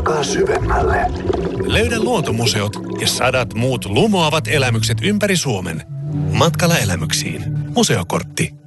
Katsokaa syvemmälle. Löydä luontomuseot ja 100 muut lumoavat elämykset ympäri Suomen. Matkalla elämyksiin. Museokortti.